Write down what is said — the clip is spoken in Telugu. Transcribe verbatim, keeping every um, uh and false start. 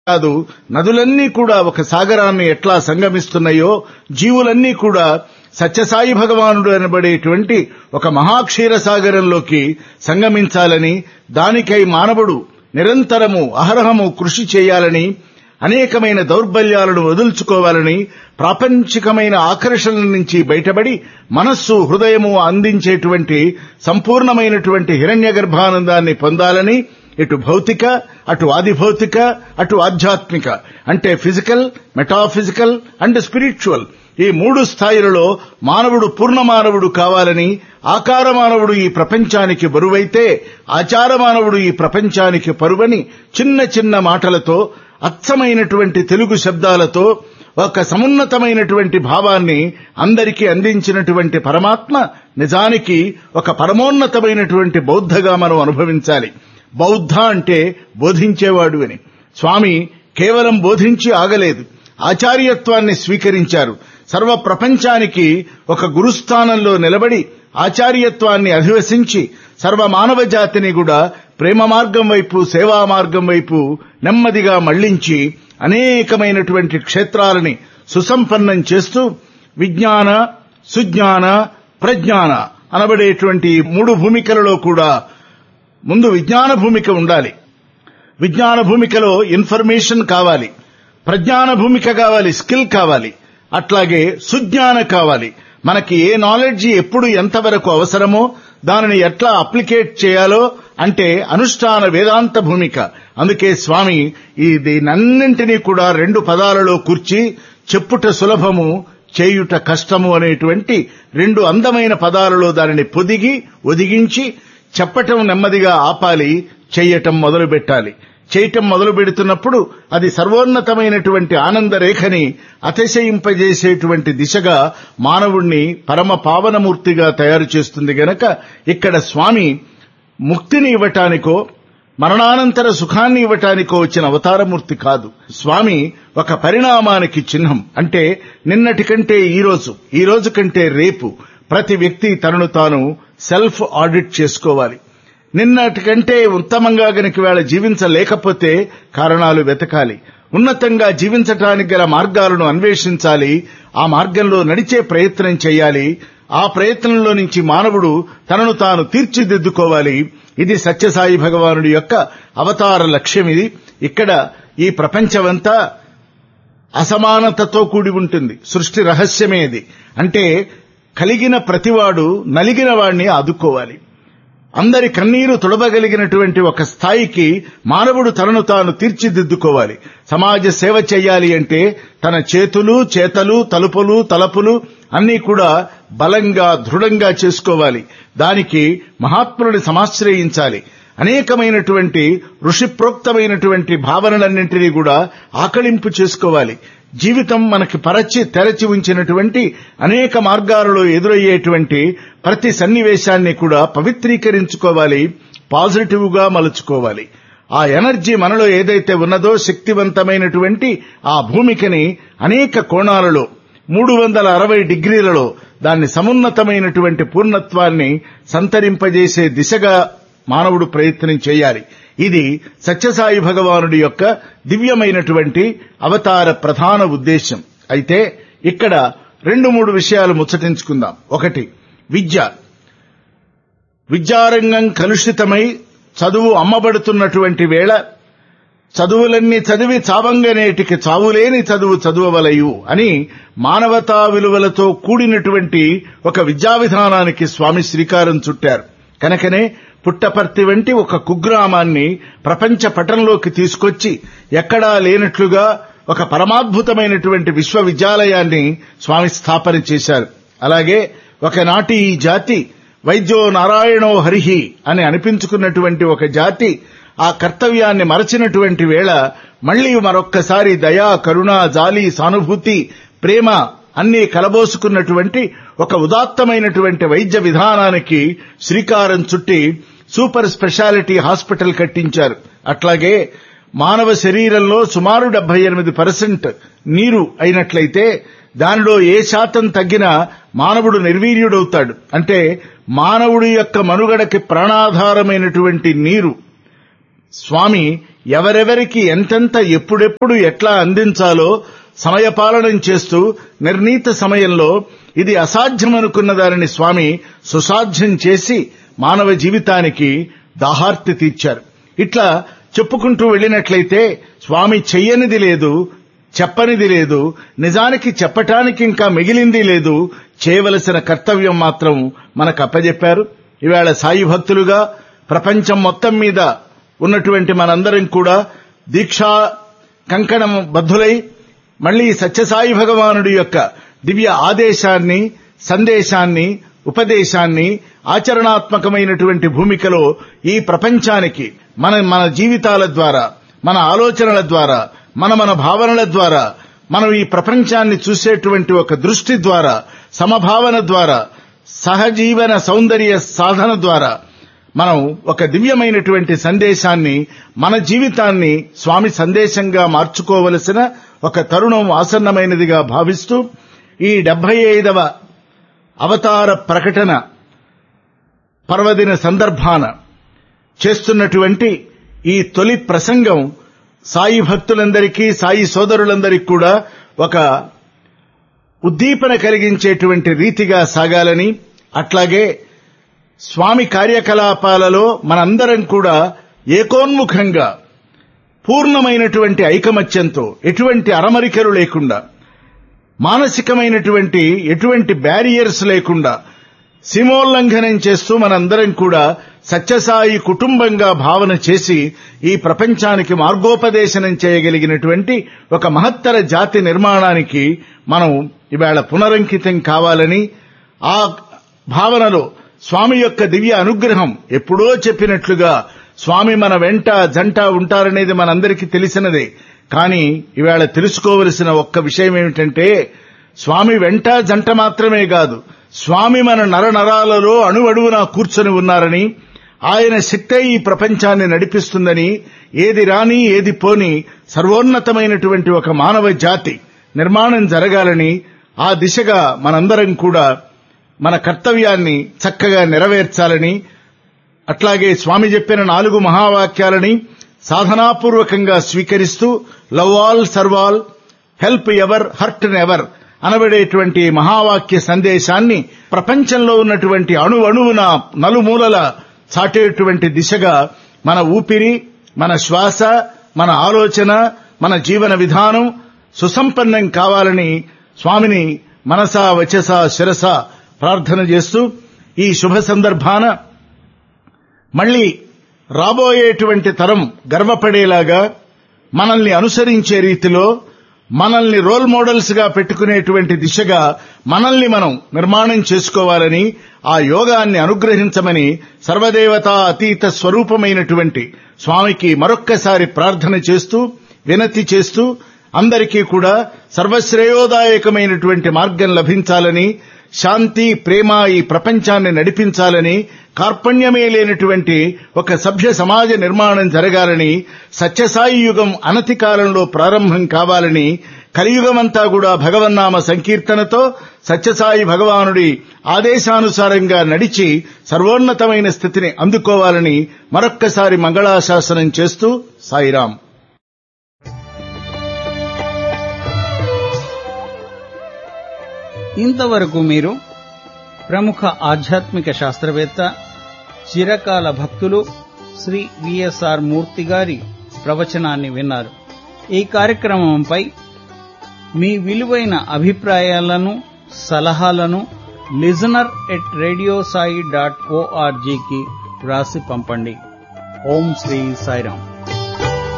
కాదు, నదులన్నీ కూడా ఒక సాగరాన్ని ఎట్లా సంగమిస్తున్నాయో జీవులన్నీ కూడా సత్యసాయి భగవానుడు అనబడేటువంటి ఒక మహాక్షీర సాగరంలోకి సంగమించాలని, దానికై మానవుడు నిరంతరము అహరహము కృషి చేయాలని, అనేకమైన దౌర్బల్యాలను వదుల్చుకోవాలని, ప్రాపంచికమైన ఆకర్షణల నుంచి బయటపడి మనస్సు హృదయము అందించేటువంటి సంపూర్ణమైనటువంటి హిరణ్య గర్భానందాన్ని పొందాలని, ఇటు భౌతిక, అటు ఆదిభౌతిక, అటు ఆధ్యాత్మిక అంటే ఫిజికల్, మెటాఫిజికల్ అండ్ స్పిరిచువల్ ఈ మూడు స్థాయిలలో మానవుడు పూర్ణ మానవుడు కావాలని, ఆకార మానవుడు ఈ ప్రపంచానికి బరువైతే ఆచార మానవుడు ఈ ప్రపంచానికి పరువని చిన్న చిన్న మాటలతో, అచ్చమైనటువంటి తెలుగు శబ్దాలతో ఒక సమున్నతమైనటువంటి భావాన్ని అందరికీ అందించినటువంటి పరమాత్మ నిజానికి ఒక పరమోన్నతమైనటువంటి బౌద్ధగా మనం అనుభవించాలి. బౌద్ధ అంటే బోధించేవాడు అని. స్వామి కేవలం బోధించి ఆగలేదు, ఆచార్యత్వాన్ని స్వీకరించారు. సర్వ ప్రపంచానికి ఒక గురుస్థానంలో నిలబడి ఆచార్యత్వాన్ని అధివసించి సర్వ మానవ జాతిని కూడా ప్రేమ మార్గం వైపు, సేవా మార్గం వైపు నెమ్మదిగా మళ్లించి అనేకమైనటువంటి క్షేత్రాలని సుసంపన్నం చేస్తూ విజ్ఞాన, సుజ్ఞాన, ప్రజ్ఞాన అనబడేటువంటి మూడు భూమికలలో కూడా ముందు విజ్ఞాన భూమిక ఉండాలి. విజ్ఞాన భూమికలో ఇన్ఫర్మేషన్ కావాలి, ప్రజ్ఞాన భూమిక కావాలి, స్కిల్ కావాలి, అట్లాగే సుజ్ఞాన కావాలి. మనకి ఏ నాలెడ్జ్ ఎప్పుడు ఎంతవరకు అవసరమో దానిని ఎట్లా అప్లికేట్ చేయాలో అంటే అనుష్ఠాన వేదాంత భూమిక. అందుకే స్వామి ఈ దీనన్నింటినీ కూడా రెండు పదాలలో కూర్చి చెప్పుట సులభము, చేయుట కష్టము అనేటువంటి రెండు అందమైన పదాలలో దానిని పొదిగి ఒదిగించి చెప్పటం నెమ్మదిగా ఆపాలి, చెయ్యటం మొదలు పెట్టాలి. చేయటం మొదలు పెడుతున్నప్పుడు అది సర్వోన్నతమైనటువంటి ఆనంద రేఖని అతిశయింపజేసేటువంటి దిశగా మానవుణ్ణి పరమ పావనమూర్తిగా తయారు చేస్తుంది గనక ఇక్కడ స్వామి ముక్తిని ఇవ్వటానికో మరణానంతర సుఖాన్ని ఇవ్వటానికో వచ్చిన అవతారమూర్తి కాదు. స్వామి ఒక పరిణామానికి చిహ్నం. అంటే నిన్నటి కంటే ఈ రోజు, ఈ రోజు కంటే రేపు ప్రతి వ్యక్తి తనను తాను సెల్ఫ్ ఆడిట్ చేసుకోవాలి. నిన్నటి కంటే ఉత్తమంగా గనక వేళ జీవించలేకపోతే కారణాలు వెతకాలి. ఉన్నతంగా జీవించటానికి గల మార్గాలను అన్వేషించాలి. ఆ మార్గంలో నడిచే ప్రయత్నం చేయాలి. ఆ ప్రయత్నంలో నుంచి మానవుడు తనను తాను తీర్చిదిద్దుకోవాలి. ఇది సత్యసాయి భగవానుడి యొక్క అవతార లక్ష్యం. ఇది ఇక్కడ ఈ ప్రపంచమంతా అసమానతతో కూడి ఉంటుంది. సృష్టి రహస్యమే ఇది. అంటే కలిగిన ప్రతివాడు నలిగిన వాడిని ఆదుకోవాలి. అందరి కన్నీరు తుడవగలిగినటువంటి ఒక స్థాయికి మానవుడు తనను తాను తీర్చిదిద్దుకోవాలి. సమాజ సేవ చేయాలి అంటే తన చేతులు, చేతలు, తలుపులు, తలపులు అన్నీ కూడా బలంగా, దృఢంగా చేసుకోవాలి. దానికి మహాత్ములని సమాశ్రయించాలి. అనేకమైనటువంటి ఋషిప్రోక్తమైనటువంటి భావనలన్నింటినీ కూడా ఆకళింపు చేసుకోవాలి. జీవితం మనకి పరచి తెరచి ఉంచినటువంటి అనేక మార్గాలలో ఎదురయ్యేటువంటి ప్రతి సన్నివేశాన్ని కూడా పవిత్రీకరించుకోవాలి, పాజిటివ్ గా మలుచుకోవాలి. ఆ ఎనర్జీ మనలో ఏదైతే ఉన్నదో శక్తివంతమైనటువంటి ఆ భూమికని అనేక కోణాలలో మూడు వందల అరవై డిగ్రీలలో దాన్ని సమున్నతమైనటువంటి పూర్ణత్వాన్ని సంతరింపజేసే దిశగా మానవుడు ప్రయత్నం చేయాలి. ఇది సత్యసాయి భగవానుడి యొక్క దివ్యమైనటువంటి అవతార ప్రధాన ఉద్దేశం. అయితే ఇక్కడ రెండు మూడు విషయాలు ముచ్చటించుకుందాం. ఒకటి, విద్య. విద్యారంగం కలుషితమై చదువు అమ్మబడుతున్నటువంటి వేళ చదువులన్నీ చదివి చావంగనేటికి చావులేని చదువు చదువవలయు అని మానవతా విలువలతో కూడినటువంటి ఒక విద్యా విధానానికి స్వామి శ్రీకారం చుట్టారు. కనుకనే పుట్టపర్తి వంటి ఒక కుగ్రామాన్ని ప్రపంచ పటంలోకి తీసుకొచ్చి ఎక్కడా లేనట్లుగా ఒక పరమాద్భుతమైనటువంటి విశ్వవిద్యాలయాన్ని స్వామి స్థాపన చేశారు. అలాగే ఒకనాటి ఈ జాతి వైద్యో నారాయణో హరిహి అని అనిపించుకున్నటువంటి ఒక జాతి ఆ కర్తవ్యాన్ని మరచినటువంటి వేళ మళ్లీ మరొక్కసారి దయా, కరుణ, జాలి, సానుభూతి, ప్రేమ అన్నీ కలబోసుకున్నటువంటి ఒక ఉదాత్తమైనటువంటి వైద్య విధానానికి శ్రీకారం చుట్టి సూపర్ స్పెషాలిటీ హాస్పిటల్ కట్టించారు. అట్లాగే మానవ శరీరంలో సుమారు డెబ్బై ఎనిమిది పర్సెంట్ నీరు అయినట్లయితే దానిలో ఏ శాతం తగ్గినా మానవుడు నిర్వీర్యుడవుతాడు. అంటే మానవుడి యొక్క మనుగడకి ప్రాణాధారమైనటువంటి నీరు స్వామి ఎవరెవరికి ఎంతెంత ఎప్పుడెప్పుడు ఎట్లా అందించాలో సమయపాలనం చేస్తూ నిర్ణీత సమయంలో ఇది అసాధ్యమనుకున్న దానిని స్వామి సుసాధ్యం చేసి మానవ జీవితానికి దాహార్తి తీర్చారు. ఇట్లా చెప్పుకుంటూ వెళ్ళినట్లయితే స్వామి చెయ్యనిది లేదు, చెప్పనిది లేదు, నిజానికి చెప్పటానికి ఇంకా మిగిలింది లేదు. చేయవలసిన కర్తవ్యం మాత్రం మనకు అప్పజెప్పారు. ఇవాళ సాయి భక్తులుగా ప్రపంచం మొత్తం మీద ఉన్నటువంటి మనందరం కూడా దీక్షా కంకణం బద్ధులై మళ్లీ సత్యసాయి భగవానుడి యొక్క దివ్య ఆదేశాన్ని, సందేశాన్ని, ఉపదేశాన్ని ఆచరణాత్మకమైనటువంటి భూమికలో ఈ ప్రపంచానికి మన మన జీవితాల ద్వారా, మన ఆలోచనల ద్వారా, మన మన భావనల ద్వారా, మనం ఈ ప్రపంచాన్ని చూసేటువంటి ఒక దృష్టి ద్వారా, సమభావన ద్వారా, సహజీవన సౌందర్య సాధన ద్వారా మనం ఒక దివ్యమైనటువంటి సందేశాన్ని, మన జీవితాన్ని స్వామి సందేశంగా మార్చుకోవలసిన ఒక తరుణం ఆసన్నమైనదిగా భావిస్తూ ఈ డెబ్బై ఐదవ అవతార ప్రకటన పర్వదిన సందర్భాన చేస్తున్నటువంటి ఈ తొలి ప్రసంగం సాయి భక్తులందరికీ, సాయి సోదరులందరికీ కూడా ఒక ఉద్దీపన కలిగించేటువంటి రీతిగా సాగాలని, అట్లాగే స్వామి కార్యకలాపాలలో మనందరం కూడా ఏకోన్ముఖంగా పూర్ణమైనటువంటి ఐకమత్యంతో, ఎటువంటి అరమరికలు లేకుండా, మానసికమైనటువంటి ఎటువంటి బ్యారియర్స్ లేకుండా సీమోల్లంఘనం చేస్తూ మనందరం కూడా సత్యసాయి కుటుంబంగా భావన చేసి ఈ ప్రపంచానికి మార్గోపదేశనం చేయగలిగినటువంటి ఒక మహత్తర జాతి నిర్మాణానికి మనం ఇవాళ పునరంకితం కావాలని, ఆ భావనలో స్వామి యొక్క దివ్య అనుగ్రహం ఎప్పుడో చెప్పినట్లుగా స్వామి మన వెంట జంట ఉంటారనేది మనందరికీ తెలిసినదే. కానీ ఇవాళ తెలుసుకోవలసిన ఒక్క విషయం ఏమిటంటే, స్వామి వెంట జంట మాత్రమే కాదు, స్వామి మన నరనరాలలో అణువణువునా కూర్చొని ఉన్నారని, ఆయన శక్తే ఈ ప్రపంచాన్ని నడిపిస్తుందని, ఏది రాని ఏది పోని సర్వోన్నతమైనటువంటి ఒక మానవ జాతి నిర్మాణం జరగాలని, ఆ దిశగా మనందరం కూడా మన కర్తవ్యాన్ని చక్కగా నెరవేర్చాలని, అట్లాగే స్వామి చెప్పిన నాలుగు మహావాక్యాలని సాధనాపూర్వకంగా స్వీకరిస్తూ love all, serve all, help ever, hurt never అనబడేటువంటి మహావాక్య సందేశాన్ని ప్రపంచంలో ఉన్నటువంటి అణు అణువున నలుమూలల చాటేటువంటి దిశగా మన ఊపిరి, మన శ్వాస, మన ఆలోచన, మన జీవన విధానం సుసంపన్నం కావాలని స్వామిని మనసా వచస శిరస ప్రార్థన చేస్తూ ఈ శుభ సందర్భాన మళ్లీ రాబోయేటువంటి తరం గర్వపడేలాగా, మనల్ని అనుసరించే రీతిలో, మనల్ని రోల్ మోడల్స్ గా పెట్టుకునేటువంటి దిశగా మనల్ని మనం నిర్మాణం చేసుకోవాలని, ఆ యోగాన్ని అనుగ్రహించమని సర్వదేవతా అతీత స్వరూపమైనటువంటి స్వామికి మరొక్కసారి ప్రార్థన చేస్తూ, వినతి చేస్తూ, అందరికీ కూడా సర్వశ్రేయోదాయకమైనటువంటి మార్గం లభించాలని, శాంతి, ప్రేమ ఈ ప్రపంచాన్ని నడిపించాలని, కార్పణ్యమే లేనటువంటి ఒక సభ్య సమాజ నిర్మాణం జరగాలని, సత్యసాయి యుగం అనతి కాలంలో ప్రారంభం కావాలని, కలియుగమంతా కూడా భగవన్నామ సంకీర్తనతో సత్యసాయి భగవానుడి ఆదేశానుసారంగా నడిచి సర్వోన్నతమైన స్థితిని అందుకోవాలని మరొక్కసారి మంగళాశాసనం చేస్తూ సాయిరాం. ఇంతవరకు మీరు ప్రముఖ ఆధ్యాత్మిక శాస్త్రవేత్త, చిరకాల భక్తులు శ్రీ విఎస్ఆర్ మూర్తి గారి ప్రవచనాన్ని విన్నారు. ఈ కార్యక్రమంపై మీ విలువైన అభిప్రాయాలను, సలహాలను listener at radio Sai dot ఓఆర్జీకి వ్రాసి పంపండి. ఓం శ్రీ సాయిరాం.